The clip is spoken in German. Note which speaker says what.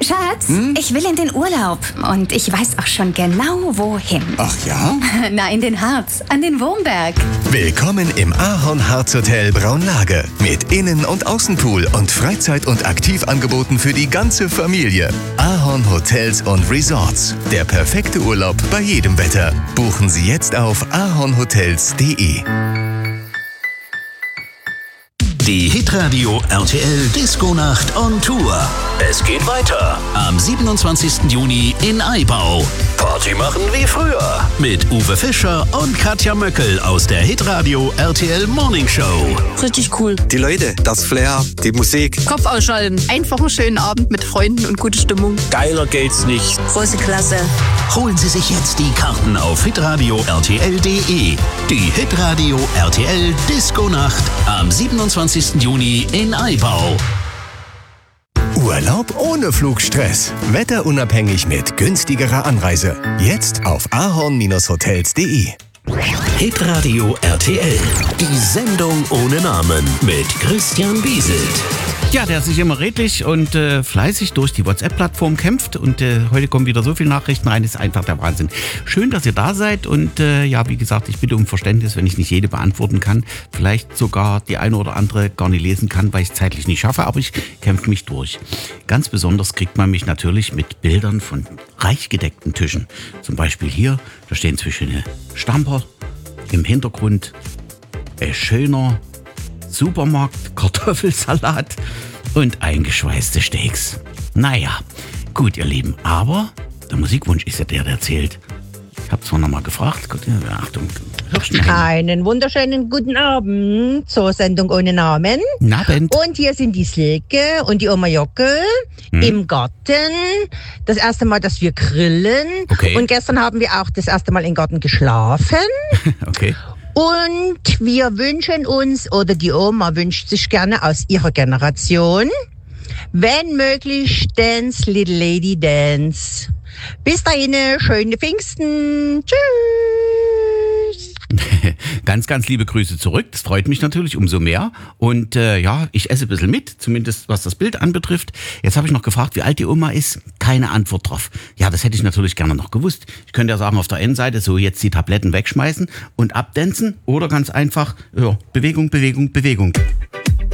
Speaker 1: Schatz, ich will in den Urlaub und ich weiß auch schon genau, wohin.
Speaker 2: Ach ja?
Speaker 1: Na, in den Harz, an den Wurmberg.
Speaker 3: Willkommen im Ahorn Harz Hotel Braunlage mit Innen- und Außenpool und Freizeit- und Aktivangeboten für die ganze Familie. Ahorn Hotels und Resorts. Der perfekte Urlaub bei jedem Wetter. Buchen Sie jetzt auf ahornhotels.de.
Speaker 4: Die Hitradio RTL Disco-Nacht on Tour. Es geht weiter am 27. Juni in Aibau. Party machen wie früher mit Uwe Fischer und Katja Möckel aus der Hitradio RTL Morning Show.
Speaker 5: Richtig cool.
Speaker 6: Die Leute, das Flair, die Musik.
Speaker 5: Kopf ausschalten. Einfach einen schönen Abend mit Freunden und gute Stimmung.
Speaker 6: Geiler geht's nicht.
Speaker 5: Große Klasse.
Speaker 4: Holen Sie sich jetzt die Karten auf hitradio RTL.de. Die Hitradio RTL Disco-Nacht am 27. Juni in Aibau.
Speaker 3: Urlaub ohne Flugstress. Wetterunabhängig mit günstigerer Anreise. Jetzt auf ahorn-hotels.de.
Speaker 4: Hitradio RTL. Die Sendung ohne Namen mit Christian Bieselt.
Speaker 7: Ja, der sich immer redlich und fleißig durch die WhatsApp-Plattform kämpft und heute kommen wieder so viele Nachrichten rein, ist einfach der Wahnsinn. Schön, dass ihr da seid und ja, wie gesagt, ich bitte um Verständnis, wenn ich nicht jede beantworten kann, vielleicht sogar die eine oder andere gar nicht lesen kann, weil ich es zeitlich nicht schaffe, aber ich kämpfe mich durch. Ganz besonders kriegt man mich natürlich mit Bildern von reich gedeckten Tischen. Zum Beispiel hier, da stehen zwischen Stamper, im Hintergrund schöner Supermarkt, Kartoffelsalat und eingeschweißte Steaks. Naja, gut, ihr Lieben, aber der Musikwunsch ist ja der erzählt. Ich habe zwar nochmal gefragt, Gott, Achtung, hörst du
Speaker 8: Einen wunderschönen guten Abend zur Sendung ohne Namen.
Speaker 7: Abend.
Speaker 8: Und hier sind die Silke und die Oma Jockel im Garten. Das erste Mal, dass wir grillen.
Speaker 7: Okay.
Speaker 8: Und gestern haben wir auch das erste Mal im Garten geschlafen.
Speaker 7: Okay.
Speaker 8: Und wir wünschen uns, oder die Oma wünscht sich gerne aus ihrer Generation, wenn möglich, Dance, Little Lady Dance. Bis dahin, schöne Pfingsten. Tschüss.
Speaker 7: Ganz, ganz liebe Grüße zurück. Das freut mich natürlich umso mehr. Und ja, ich esse ein bisschen mit, zumindest was das Bild anbetrifft. Jetzt habe ich noch gefragt, wie alt die Oma ist. Keine Antwort drauf. Ja, das hätte ich natürlich gerne noch gewusst. Ich könnte ja sagen, auf der Endseite so jetzt die Tabletten wegschmeißen und abdancen. Oder ganz einfach, ja, Bewegung, Bewegung, Bewegung.